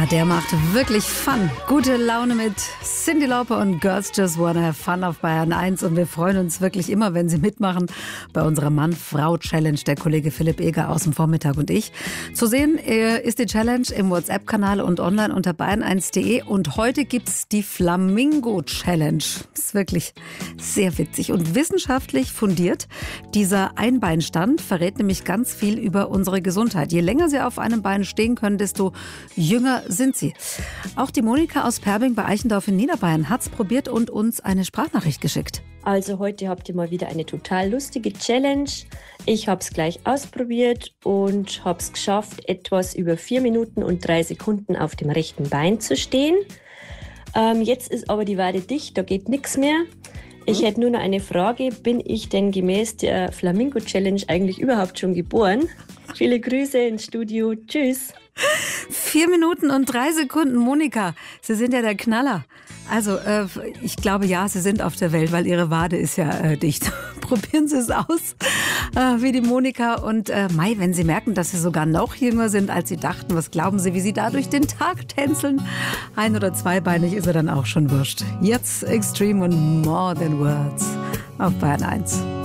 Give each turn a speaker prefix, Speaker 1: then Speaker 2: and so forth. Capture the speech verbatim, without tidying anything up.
Speaker 1: Ja, der macht wirklich Fun. Gute Laune mit Cyndi Lauper und Girls Just Wanna Have Fun auf Bayern eins. Und wir freuen uns wirklich immer, wenn Sie mitmachen bei unserer Mann-Frau-Challenge. Der Kollege Philipp Eger aus dem Vormittag und ich. Zu sehen ist die Challenge im WhatsApp-Kanal und online unter bayern eins punkt de. Und heute gibt's die Flamingo-Challenge. Ist wirklich sehr witzig und wissenschaftlich fundiert. Dieser Einbeinstand verrät nämlich ganz viel über unsere Gesundheit. Je länger Sie auf einem Bein stehen können, desto jünger sind Sie. Auch die Monika aus Perbing bei Eichendorf in Niederbayern hat's probiert und uns eine Sprachnachricht geschickt.
Speaker 2: Also heute habt ihr mal wieder eine total lustige Challenge. Ich habe es gleich ausprobiert und habe es geschafft, etwas über vier Minuten und drei Sekunden auf dem rechten Bein zu stehen. Ähm, jetzt ist aber die Wade dicht, da geht nichts mehr. Ich hätte nur noch eine Frage. Bin ich denn gemäß der Flamingo-Challenge eigentlich überhaupt schon geboren? Viele Grüße ins Studio. Tschüss.
Speaker 1: Vier Minuten und drei Sekunden, Monika. Sie sind ja der Knaller. Also, äh, ich glaube, ja, Sie sind auf der Welt, weil Ihre Wade ist ja äh, dicht. Probieren Sie es aus, äh, wie die Monika. Und äh, Mai, wenn Sie merken, dass Sie sogar noch jünger sind, als Sie dachten, was glauben Sie, wie Sie da durch den Tag tänzeln? Ein- oder zweibeinig ist er dann auch schon wurscht. Jetzt Extreme und More Than Words auf Bayern eins.